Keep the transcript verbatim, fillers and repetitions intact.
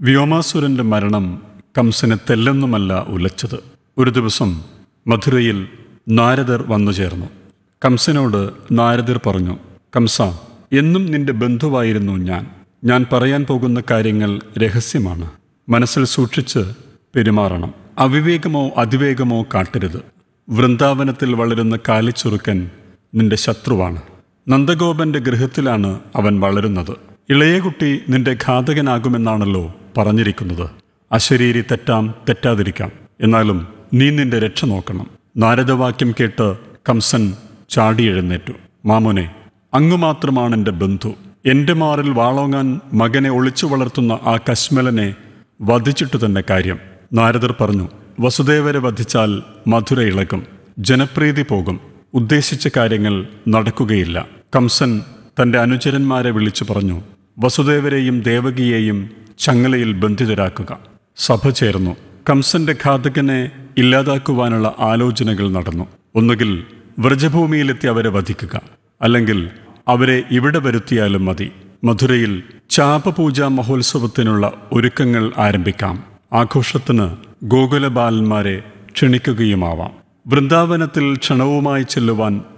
വ്യോമാസുരന്റെ മരണം കംസനെ തെല്ലൊന്നുമല്ല ഉലച്ചത്. ഒരു ദിവസം മധുരയിൽ നാരദർ വന്നു ചേർന്നു. കംസനോട് നാരദർ പറഞ്ഞു, കംസ, എന്നും നിന്റെ ബന്ധുവായിരുന്നു ഞാൻ. ഞാൻ പറയാൻ പോകുന്ന കാര്യങ്ങൾ രഹസ്യമാണ്. മനസ്സിൽ സൂക്ഷിച്ച് പെരുമാറണം. അവിവേകമോ അതിവേഗമോ കാട്ടരുത്. വൃന്ദാവനത്തിൽ വളരുന്ന കാലിച്ചുറുക്കൻ നിന്റെ ശത്രുവാണ്. നന്ദഗോപന്റെ ഗൃഹത്തിലാണ് അവൻ വളരുന്നത്. ഇളയ കുട്ടി നിന്റെ ഘാതകനാകുമെന്നാണല്ലോ പറഞ്ഞിരിക്കുന്നത്. അശരീരി തെറ്റാം, തെറ്റാതിരിക്കാം. എന്നാലും നീ നിന്റെ രക്ഷ നോക്കണം. നാരദവാക്യം കേട്ട് കംസൻ ചാടിയെഴുന്നേറ്റു. മാമുനെ, അങ്ങു മാത്രമാണ് എൻ്റെ ബന്ധു. എൻ്റെ മാറിൽ വാളോങ്ങാൻ മകനെ ഒളിച്ചു വളർത്തുന്ന ആ കശ്മലനെ വധിച്ചിട്ടു തന്നെ കാര്യം. നാരദർ പറഞ്ഞു, വസുദേവരെ വധിച്ചാൽ മധുര ഇളകും, ജനപ്രീതി പോകും, ഉദ്ദേശിച്ച കാര്യങ്ങൾ നടക്കുകയില്ല. കംസൻ തൻ്റെ അനുചരന്മാരെ വിളിച്ചു പറഞ്ഞു, വസുദേവരെയും ദേവകിയെയും ചങ്ങലയിൽ ബന്ധിതരാക്കുക. സഭ ചേർന്നു. കംസന്റെ ഘാതകനെ ഇല്ലാതാക്കുവാനുള്ള ആലോചനകൾ നടന്നു. ഒന്നുകിൽ വ്രജഭൂമിയിലെത്തി അവരെ വധിക്കുക, അല്ലെങ്കിൽ അവരെ ഇവിടെ വരുത്തിയാലും മതി. മധുരയിൽ ചാപപൂജാ മഹോത്സവത്തിനുള്ള ഒരുക്കങ്ങൾ ആരംഭിക്കാം. ആഘോഷത്തിന് ഗോകുലബാലന്മാരെ ക്ഷണിക്കുകയുമാവാം. വൃന്ദാവനത്തിൽ ക്ഷണവുമായി ചെല്ലുവാൻ